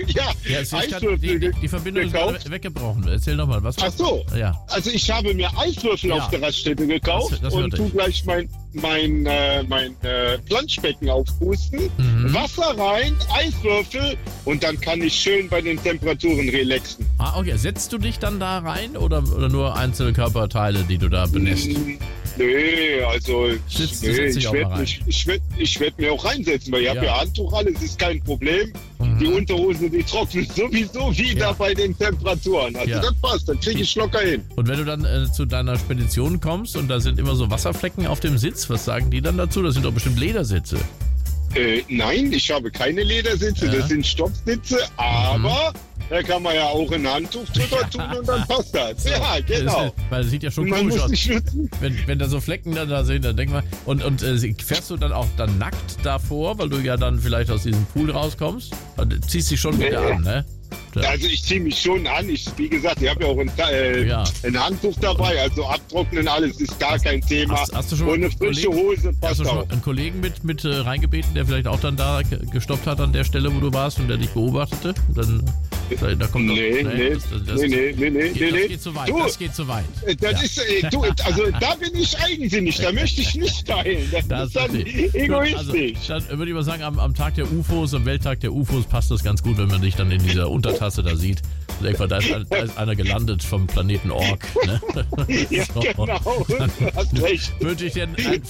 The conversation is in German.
Ja, jetzt Eiswürfel die Verbindung ist gekauft. gerade weggebrochen. Erzähl nochmal, was? Ach so. Ja. Also ich habe mir Eiswürfel Ja. auf der Raststätte gekauft Das und hörte tu ich. gleich mein Planschbecken aufpusten, Mhm. Wasser rein, Eiswürfel und dann kann ich schön bei den Temperaturen relaxen. Ah, okay. Setzt du dich dann da rein oder nur einzelne Körperteile, die du da benässt? Nee, also Setzt dich auch mal rein. ich werd mir auch reinsetzen, weil ich habe ja Handtuch, alles ist kein Problem. Mhm. Die Unterhose, die trocknet sowieso wieder Ja. bei den Temperaturen. Also Ja. das passt, dann kriege ich locker hin. Und wenn du dann zu deiner Spedition kommst und da sind immer so Wasserflecken auf dem Sitz, was sagen die dann dazu? Das sind doch bestimmt Ledersitze. Nein, ich habe keine Ledersitze, Ja. das sind Stoffsitze, aber da kann man ja auch ein Handtuch drüber tun und dann passt das. Ja, genau. Weil es sieht ja schon Man komisch muss aus. sich schützen. Wenn da so Flecken dann da sind, dann denk mal. Und fährst du dann auch dann nackt davor, weil du ja dann vielleicht aus diesem Pool rauskommst? Und ziehst dich schon wieder Nee. an, ne? Ja. Also ich ziehe mich schon an. Wie gesagt, ich habe ja auch ein Handtuch dabei, also abtrocknen alles ist gar kein Thema. Hast du schon mal und eine einen frische Kollegen- Hose Hast passt du schon auch. einen Kollegen mit reingebeten, der vielleicht auch dann da gestoppt hat an der Stelle, wo du warst und der dich beobachtete? Und dann, da kommt doch, Nee. Das geht zu weit. Du, Das geht zu weit. Das ist, also da bin ich eigensinnig, da möchte ich nicht teilen. Das ist dann verstehe ich. egoistisch. Also, dann würde ich mal sagen, am Tag der UFOs, am Welttag der UFOs passt das ganz gut, wenn man dich dann in dieser Untertasse da sieht. Und denkt man, da ist einer gelandet vom Planeten Ork. Ne? Ja, So. genau, du hast recht. Wünsche ich dir ein